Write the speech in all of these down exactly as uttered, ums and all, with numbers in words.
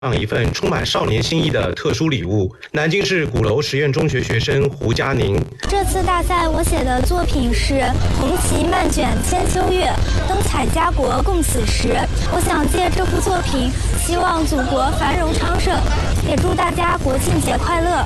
上一份充满少年心意的特殊礼物。南京市鼓楼实验中学学生胡佳宁， 这次大赛我写的作品是《红旗漫卷千秋月，灯彩家国共此时》。我想借这部作品，希望祖国繁荣昌盛，也祝大家国庆节快乐。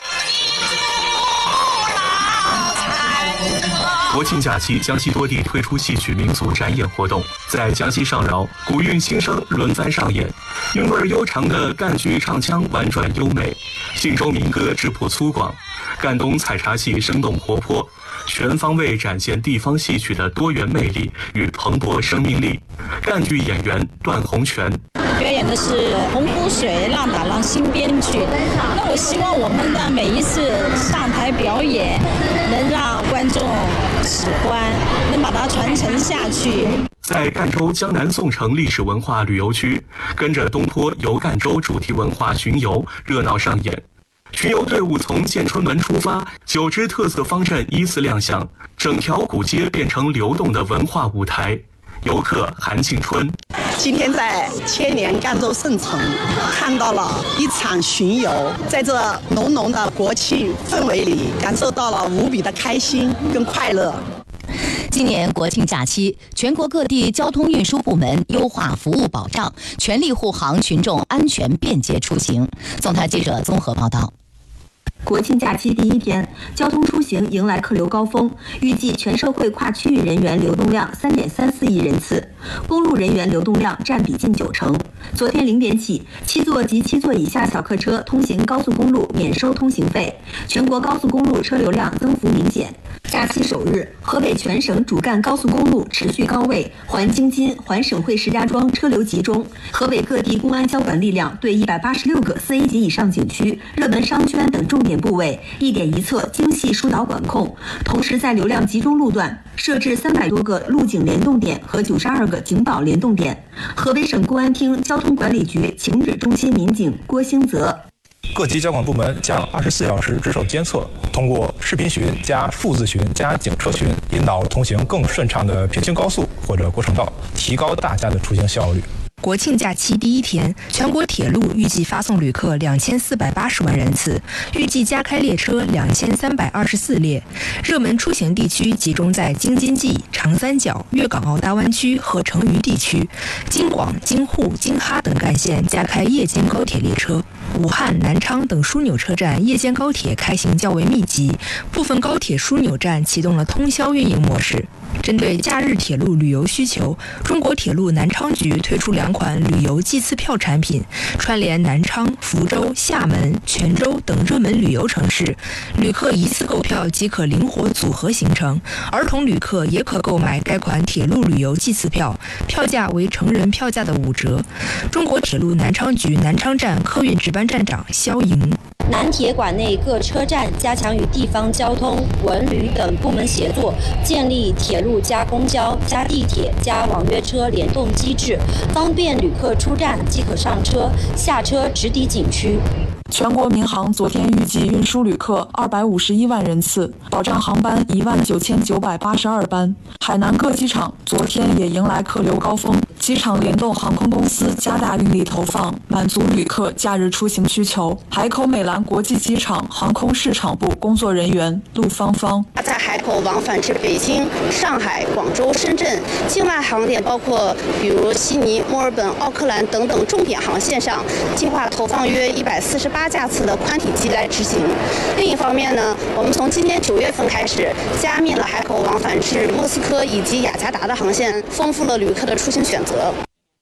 国庆假期，江西多地推出戏曲民俗展演活动。在江西上饶，古韵新声轮番上演，韵味悠长的赣剧唱腔婉转优美，信州民歌质朴粗犷，赣东采茶戏生动活泼，全方位展现地方戏曲的多元魅力与蓬勃生命力。赣剧演员段洪泉表演的是《洪湖水浪打浪》新编剧。那我希望我们的每一次上台表演，能让观众喜欢，能把它传承下去。 在赣州江南宋城历史文化旅游区，跟着东坡游赣州主题文化巡游热闹上演。巡游队伍从建春门出发，九支特色方阵依次亮相，整条古街变成流动的文化舞台。游客韩庆春， 今天在千年赣州圣城看到了一场巡游，在这浓浓的国庆氛围里，感受到了无比的开心跟快乐。 今年国庆假期，全国各地交通运输部门优化服务保障，全力护航群众安全便捷出行。总台记者综合报道。 国庆假期第一天，交通出行迎来客流高峰，预计全社会跨区域人员流动量 三点三四亿人次，公路人员流动量占比近九成。昨天零点起，七座及七座以下小客车通行高速公路免收通行费，全国高速公路车流量增幅明显。假期首日，河北全省主干高速公路持续高位，环京津、环省会石家庄车流集中。河北各地公安交管力量对一百八十六个四 A 级以上景区、热门商圈等重点部位一点一策精细疏导管控，同时在流量集中路段设置三百多个路警联动点和九十二个警保联动点。河北省公安厅交通管理局情指中心民警郭兴泽， 各级交管部门将二十四小时值守监测，通过视频巡加数字巡加警车巡，引导通行更顺畅的平行高速或者国省道，提高大家的出行效率。 国庆假期第一天，全国铁路预计发送旅客两千四百八十万人次，预计加开列车两千三百二十四列。热门出行地区集中在京津冀、长三角、粤港澳大湾区和成渝地区，京广、京沪、京哈等干线加开夜间高铁列车。武汉、南昌等枢纽车站夜间高铁开行较为密集，部分高铁枢纽站启动了通宵运营模式。针对假日铁路旅游需求，中国铁路南昌局推出两款旅游季次票产品，串联南昌、福州、厦门、泉州等热门旅游城市，旅客一次购票即可灵活组合行程。儿童旅客也可购买该款铁路旅游季次票，票价为成人票价的五折。中国铁路南昌局南昌站客运值班站长肖莹， 南铁管内各车站加强与地方交通、文旅等部门协作，建立铁路加公交加地铁加网约车联动机制，方便旅客出站即可上车，下车直抵景区。 全国民航昨天预计运输旅客二百五十一万人次，保障航班一万九千九百八十二班。海南各机场昨天也迎来客流高峰，机场联动航空公司加大运力投放，满足旅客假日出行需求。海口美兰国际机场航空市场部工作人员陆芳芳， 在海口往返至北京、上海、广州、深圳境外航点，包括比如悉尼、墨尔本、奥克兰等等重点航线上，计划投放约一百四十八架次的宽体机来执行。另一方面呢，我们从今年九月份开始，加密了海口往返至莫斯科以及雅加达的航线，丰富了旅客的出行选择。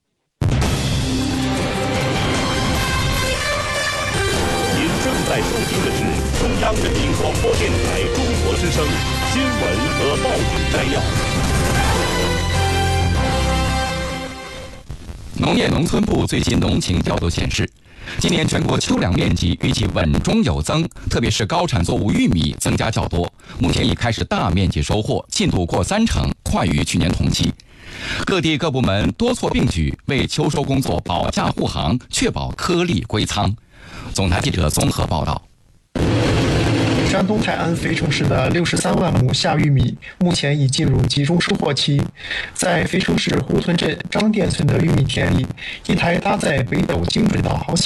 您正在收听的是中央人民广播电台中国之声新闻和报纸摘要。 农业农村部最近农情调度显示，今年全国秋粮面积预计稳中有增，特别是高产作物玉米增加较多，目前已开始大面积收获，进度过三成，快于去年同期。各地各部门多措并举，为秋收工作保驾护航，确保颗粒归仓。总台记者综合报道。 上山东泰安肥城市的六十三万亩夏玉米目前已进入集中收获期。在肥城市胡屯镇张店村的玉米田里，一台搭载北斗精准导航